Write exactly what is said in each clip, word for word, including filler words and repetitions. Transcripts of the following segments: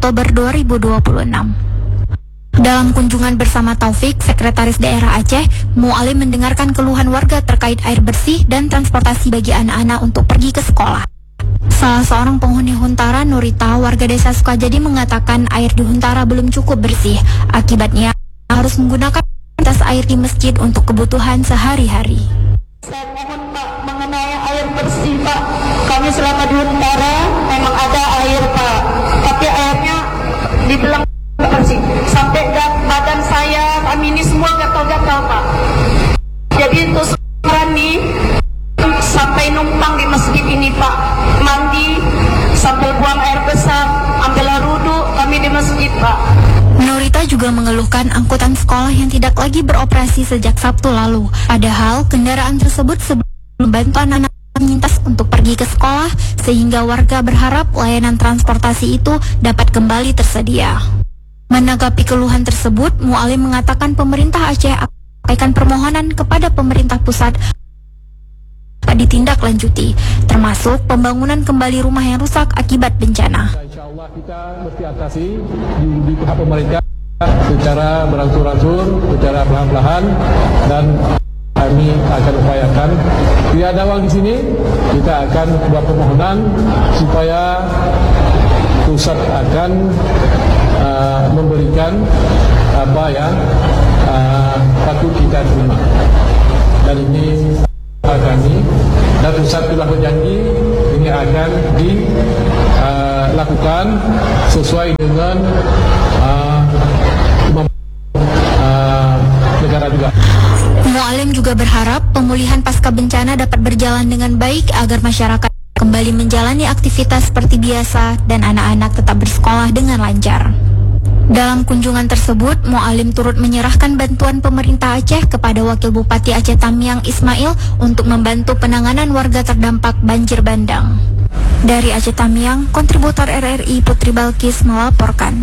Oktober dua ribu dua puluh enam. Dalam kunjungan bersama Taufik, Sekretaris Daerah Aceh, Mualim mendengarkan keluhan warga terkait air bersih dan transportasi bagi anak-anak untuk pergi ke sekolah. Salah seorang penghuni Huntara, Nurita, warga desa Sukajadi, mengatakan air di Huntara belum cukup bersih. Akibatnya harus menggunakan tas air di masjid untuk kebutuhan sehari-hari. Saya mohon Pak, mengenai air bersih Pak, kami selama di Huntara memang ada air Pak, tapi airnya dibilang bersih sampai badan saya, kami ini semua gatal-gatal Pak. Jadi itu berani sampai numpang di masjid ini Pak, mandi sampai buang air besar, ambil wudhu kami di masjid Pak. Nurita juga mengeluhkan angkutan sekolah yang tidak lagi beroperasi sejak Sabtu lalu. Padahal kendaraan tersebut sebelum membantu anak-anak melintas untuk pergi ke sekolah, sehingga warga berharap layanan transportasi itu dapat kembali tersedia. Menanggapi keluhan tersebut, Mualim mengatakan pemerintah Aceh akan permohonan kepada pemerintah pusat ditindaklanjuti, termasuk pembangunan kembali rumah yang rusak akibat bencana. Insya Allah kita mesti atasi di, di pihak pemerintah secara berangsur-angsur, secara perlahan-lahan, dan kami akan upayakan. Tidak ada uang di sini, kita akan buat permohonan supaya pusat akan uh, memberikan apa yang uh, patut kita terima. Dan ini kami dan pusat telah berjanji ini akan dilakukan uh, sesuai dengan uh, uh, negara juga. Mualim juga berharap pemulihan pasca bencana dapat berjalan dengan baik agar masyarakat kembali menjalani aktivitas seperti biasa dan anak-anak tetap bersekolah dengan lancar. Dalam kunjungan tersebut, Mualim turut menyerahkan bantuan pemerintah Aceh kepada Wakil Bupati Aceh Tamiang Ismail untuk membantu penanganan warga terdampak banjir bandang. Dari Aceh Tamiang, kontributor R R I Putri Balkis melaporkan.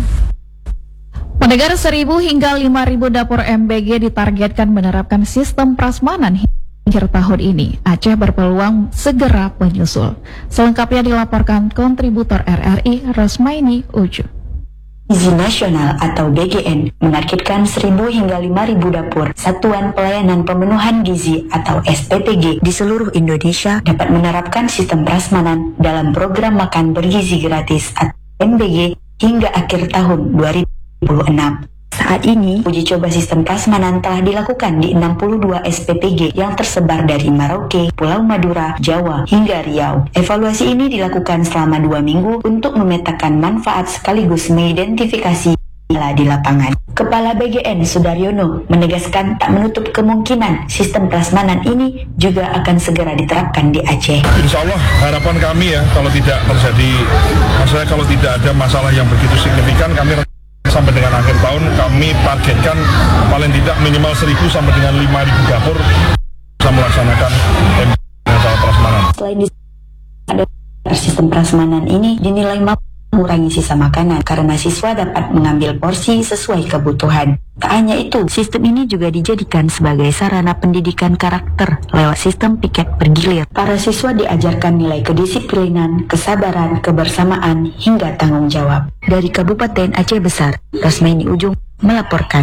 Pendengar, seribu hingga lima ribu dapur M B G ditargetkan menerapkan sistem prasmanan akhir tahun ini. Aceh berpeluang segera menyusul. Selengkapnya dilaporkan kontributor R R I Rosmaini Uju. Gizi Nasional atau D G N menargetkan seribu hingga lima ribu dapur Satuan Pelayanan Pemenuhan Gizi atau S P P G di seluruh Indonesia dapat menerapkan sistem prasmanan dalam program makan bergizi gratis atau M B G hingga akhir tahun dua ribu dua puluh enam. Saat ini, uji coba sistem prasmanan telah dilakukan di enam puluh dua S P P G yang tersebar dari Merauke, Pulau Madura, Jawa, hingga Riau. Evaluasi ini dilakukan selama dua minggu untuk memetakan manfaat sekaligus mengidentifikasi di lapangan. Kepala B G N Sudaryono menegaskan tak menutup kemungkinan sistem prasmanan ini juga akan segera diterapkan di Aceh. Insya Allah harapan kami ya, kalau tidak terjadi, maksudnya kalau tidak ada masalah yang begitu signifikan, kami sampai dengan akhir tahun kami targetkan paling tidak minimal seribu sampai dengan lima ribu dapur bisa melaksanakan masalah prasmanan. Selain di ada sistem prasmanan ini dinilai mampu mengurangi sisa makanan karena siswa dapat mengambil porsi sesuai kebutuhan. Tak hanya itu, sistem ini juga dijadikan sebagai sarana pendidikan karakter lewat sistem piket bergilir. Para siswa diajarkan nilai kedisiplinan, kesabaran, kebersamaan, hingga tanggung jawab. Dari Kabupaten Aceh Besar, Rosmaini Ujung melaporkan.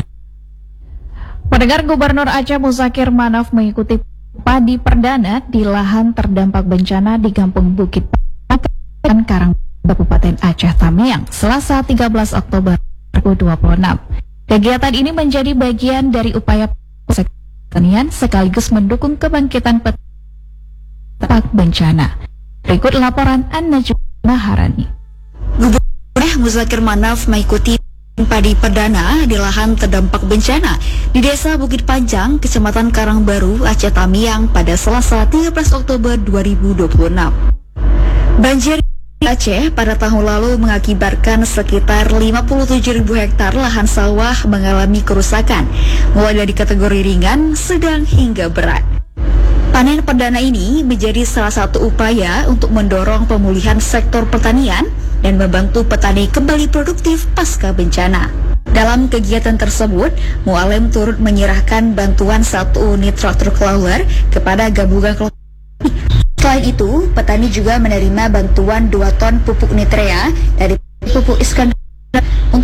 Pendengar, Gubernur Aceh Muzakir Manaf mengikuti padi perdana di lahan terdampak bencana di Kampung Bukit Pakan Karang, Kabupaten Aceh Tamiang, Selasa tiga belas Oktober dua ribu dua puluh enam. Kegiatan ini menjadi bagian dari upaya pertanian sekaligus mendukung kebangkitan petak bencana. Berikut laporan An-Najwa Maharani. Gubernur Muzakir Manaf mengikuti padi perdana di lahan terdampak bencana di Desa Bukit Panjang, Kecamatan Karangbaru, Aceh Tamiang pada Selasa tiga belas Oktober dua ribu dua puluh enam. Banjir Aceh pada tahun lalu mengakibatkan sekitar lima puluh tujuh ribu hektar lahan sawah mengalami kerusakan, mulai dari kategori ringan, sedang hingga berat. Panen perdana ini menjadi salah satu upaya untuk mendorong pemulihan sektor pertanian dan membantu petani kembali produktif pasca bencana. Dalam kegiatan tersebut, Mualim turut menyerahkan bantuan satu unit traktor crawler kepada gabungan kelompok. Selain itu, petani juga menerima bantuan dua ton pupuk nitrea dari pupuk Iskandar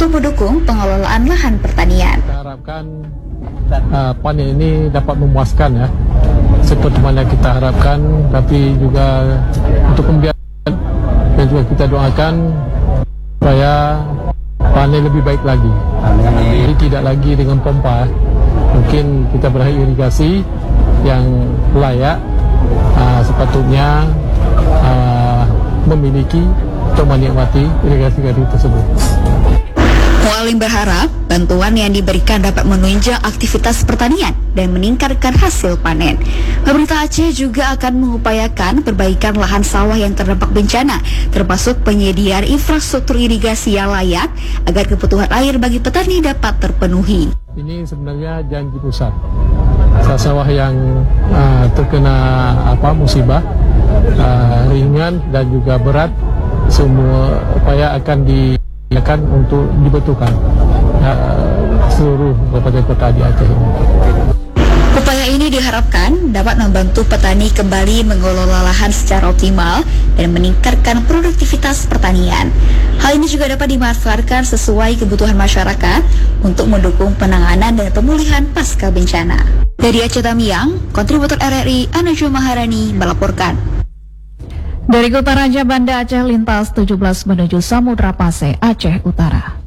untuk mendukung pengelolaan lahan pertanian. Kita harapkan uh, panen ini dapat memuaskan ya, seperti mana kita harapkan, tapi juga untuk kemudian dan juga kita doakan supaya panen lebih baik lagi. Jadi tidak lagi dengan pompa, mungkin kita beralih irigasi yang layak, uh, sepatutnya uh, memiliki untuk menikmati irigasi tersebut. Mualim berharap bantuan yang diberikan dapat menunjang aktivitas pertanian dan meningkatkan hasil panen. Pemerintah Aceh juga akan mengupayakan perbaikan lahan sawah yang terdampak bencana, termasuk penyediaan infrastruktur irigasi yang layak agar kebutuhan air bagi petani dapat terpenuhi. Ini sebenarnya janji pusat. Sawah yang uh, terkena apa musibah uh, ringan dan juga berat, semua upaya akan di akan untuk dibetulkan uh, seluruh kabupaten kota di Aceh ini. Upaya ini diharapkan dapat membantu petani kembali mengelola lahan secara optimal dan meningkatkan produktivitas pertanian. Hal ini juga dapat dimanfaatkan sesuai kebutuhan masyarakat untuk mendukung penanganan dan pemulihan pasca bencana. Dari Aceh Tamiang, kontributor R R I Anajul Maharani melaporkan. Dari Kota Raja Banda Aceh lintas tujuh belas menuju Samudra Pasai, Aceh Utara.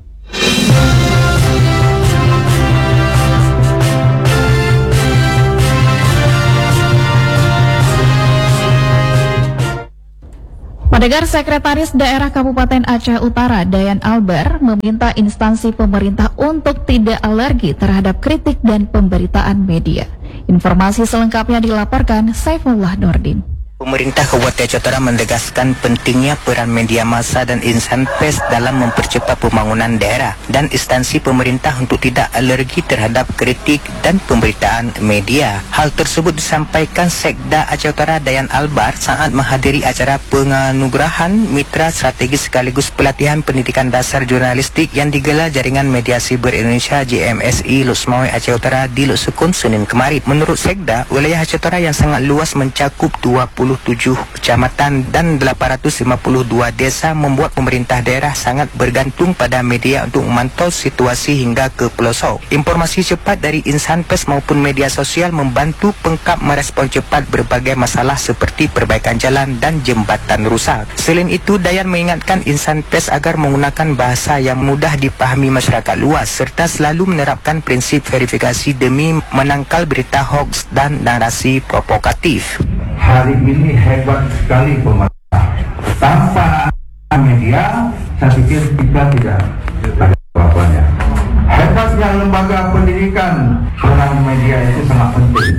Pendengar, Sekretaris Daerah Kabupaten Aceh Utara Dayan Albar meminta instansi pemerintah untuk tidak alergi terhadap kritik dan pemberitaan media. Informasi selengkapnya dilaporkan Saifullah Nordin. Pemerintah Kabupaten Aceh Utara menegaskan pentingnya peran media massa dan insan pers dalam mempercepat pembangunan daerah dan instansi pemerintah untuk tidak alergi terhadap kritik dan pemberitaan media. Hal tersebut disampaikan Sekda Aceh Utara Dayan Albar saat menghadiri acara penganugerahan Mitra Strategis sekaligus pelatihan pendidikan dasar jurnalistik yang digelar Jaringan Media Siber Indonesia J M S I Lusmawe Aceh Utara di Lusukun Senin kemarin. Menurut Sekda, wilayah Aceh Utara yang sangat luas mencakup dua puluh tujuh kecamatan dan delapan ratus lima puluh dua desa membuat pemerintah daerah sangat bergantung pada media untuk memantau situasi hingga ke pelosok. Informasi cepat dari insan pers maupun media sosial membantu pengkap merespon cepat berbagai masalah seperti perbaikan jalan dan jembatan rusak. Selain itu, Dayan mengingatkan insan pers agar menggunakan bahasa yang mudah dipahami masyarakat luas serta selalu menerapkan prinsip verifikasi demi menangkal berita hoax dan narasi provokatif. Hari ini hebat sekali pemerintah. Tanpa media, saya pikir kita tidak ada apa-apanya. Hebatnya lembaga pendidikan, peran media itu sangat penting.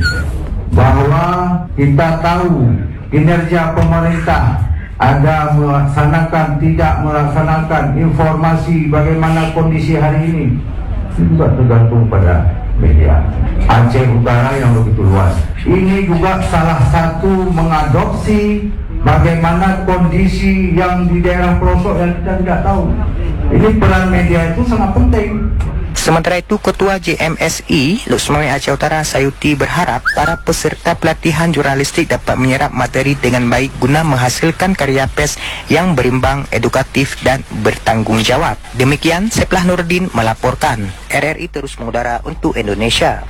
Bahwa kita tahu kinerja pemerintah ada melaksanakan, tidak melaksanakan informasi bagaimana kondisi hari ini. Itu juga tergantung pada media. Aceh Utara yang begitu luas. Ini juga salah satu mengadopsi bagaimana kondisi yang di daerah pelosok yang kita tidak tahu. Ini peran media itu sangat penting. Sementara itu, Ketua J M S I Lusmawe Aceh Utara Sayuti berharap para peserta pelatihan jurnalistik dapat menyerap materi dengan baik guna menghasilkan karya pers yang berimbang, edukatif dan bertanggung jawab. Demikian, Saifullah Nurdin melaporkan. R R I terus mengudara untuk Indonesia.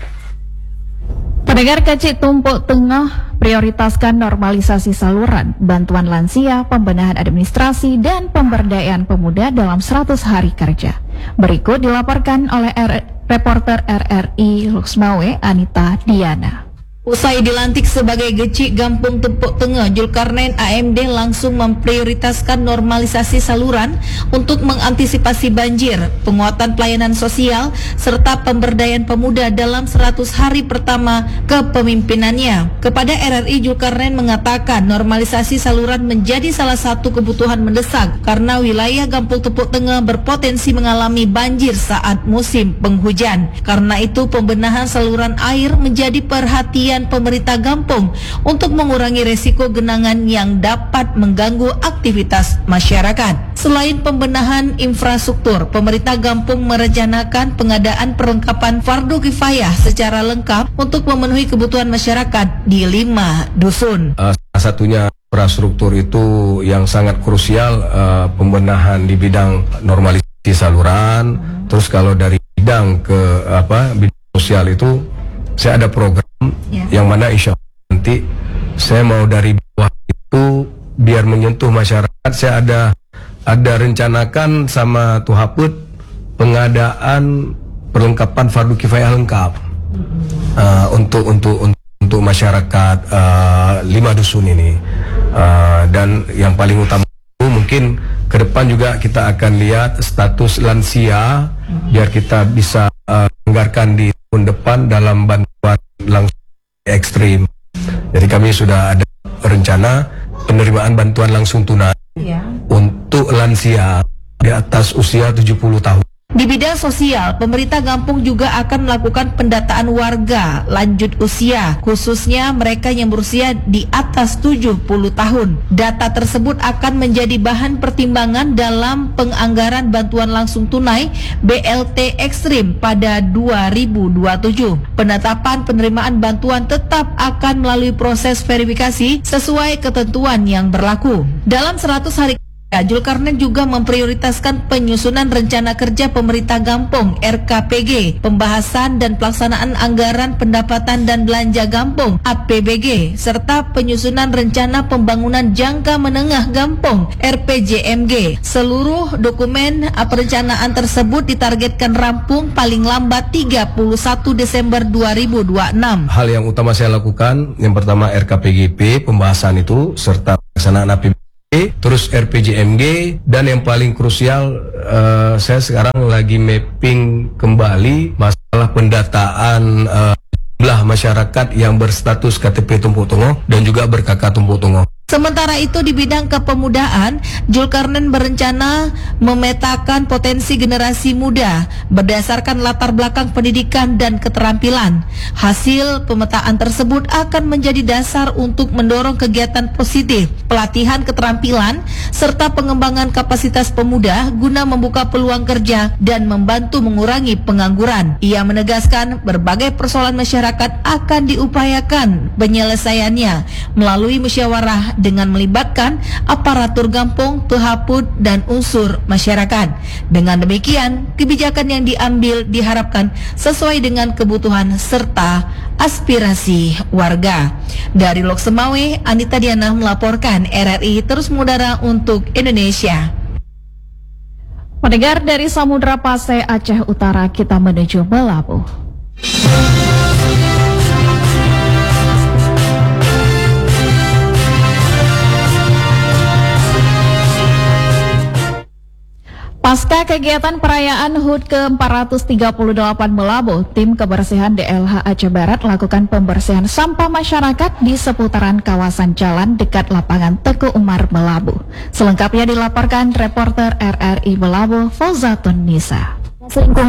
Pendengar, Kecik Tumpuk Tengah prioritaskan normalisasi saluran, bantuan lansia, pembenahan administrasi, dan pemberdayaan pemuda dalam seratus hari kerja. Berikut dilaporkan oleh R- reporter R R I Lusmawe Anita Diana. Usai dilantik sebagai Gecik Gampung Tumpuk Tengah, Julkarnain A M D langsung memprioritaskan normalisasi saluran untuk mengantisipasi banjir, penguatan pelayanan sosial, serta pemberdayaan pemuda dalam seratus hari pertama kepemimpinannya. Kepada R R I, Julkarnain mengatakan normalisasi saluran menjadi salah satu kebutuhan mendesak karena wilayah Gampung Tumpuk Tengah berpotensi mengalami banjir saat musim penghujan. Karena itu, pembenahan saluran air menjadi perhatian pemerintah Gampung untuk mengurangi resiko genangan yang dapat mengganggu aktivitas masyarakat. Selain pembenahan infrastruktur, pemerintah Gampung merencanakan pengadaan perlengkapan fardu kifayah secara lengkap untuk memenuhi kebutuhan masyarakat di lima dusun. Uh, salah satunya infrastruktur itu yang sangat krusial, uh, pembenahan di bidang normalisasi di saluran. Hmm. Terus kalau dari bidang ke apa bidang sosial itu saya ada program yeah. yang mana insya Allah nanti saya mau dari bawah itu biar menyentuh masyarakat. Saya ada ada rencanakan sama Tuhaput pengadaan perlengkapan fardu kifayah lengkap uh, untuk untuk untuk untuk masyarakat uh, lima dusun ini uh, dan yang paling utama itu mungkin ke depan juga kita akan lihat status lansia biar kita bisa uh, anggarkan di tahun depan dalam bantuan langsung ekstrim. Jadi kami sudah ada rencana penerimaan bantuan langsung tunai ya. Untuk lansia di atas usia tujuh puluh tahun. Di bidang sosial, pemerintah Gampung juga akan melakukan pendataan warga lanjut usia, khususnya mereka yang berusia di atas tujuh puluh tahun. Data tersebut akan menjadi bahan pertimbangan dalam penganggaran bantuan langsung tunai B L T Ekstrim pada dua ribu dua puluh tujuh. Penetapan penerimaan bantuan tetap akan melalui proses verifikasi sesuai ketentuan yang berlaku. Dalam seratus hari Zulkarnain juga memprioritaskan penyusunan rencana kerja pemerintah Gampung R K P G, pembahasan dan pelaksanaan anggaran pendapatan dan belanja Gampung A P B G, serta penyusunan rencana pembangunan jangka menengah Gampung R P J M G. Seluruh dokumen perencanaan tersebut ditargetkan rampung paling lambat tiga puluh satu Desember dua ribu dua puluh enam. Hal yang utama saya lakukan, yang pertama R K P G P, pembahasan itu, serta pelaksanaan A P B G, terus R P J M G, dan yang paling krusial uh, saya sekarang lagi mapping kembali masalah pendataan uh, jumlah masyarakat yang berstatus K T P Tumpuk Tunggu dan juga ber-K K Tumpuk Tunggu. Sementara itu di bidang kepemudaan, Zulkarnain berencana memetakan potensi generasi muda berdasarkan latar belakang pendidikan dan keterampilan. Hasil pemetaan tersebut akan menjadi dasar untuk mendorong kegiatan positif, pelatihan keterampilan, serta pengembangan kapasitas pemuda guna membuka peluang kerja dan membantu mengurangi pengangguran. Ia menegaskan berbagai persoalan masyarakat akan diupayakan penyelesaiannya melalui musyawarah dengan melibatkan aparatur Gampung, Tuhaput, dan unsur masyarakat. Dengan demikian, kebijakan yang diambil diharapkan sesuai dengan kebutuhan serta aspirasi warga. Dari Lok Semawe, Anita Diana melaporkan R R I terus mengudara untuk Indonesia. Pendengar, dari Samudra Pasai, Aceh Utara, kita menuju Melabu. Pasca kegiatan perayaan H U D ke empat ratus tiga puluh delapan Melabu, tim kebersihan D L H Aceh Barat melakukan pembersihan sampah masyarakat di seputaran kawasan jalan dekat lapangan Teguh Umar Melabu. Selengkapnya dilaporkan reporter R R I Melabu, Fauzatun Nisa. Lingkungan